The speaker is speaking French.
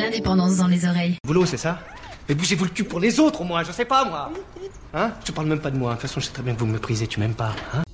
L'indépendance dans les oreilles. Boulot, c'est ça? Mais bougez-vous le cul pour les autres, au moins, je sais pas, moi. Hein? Je parle même pas de moi. De toute façon, je sais très bien que vous me méprisez, tu m'aimes pas, hein?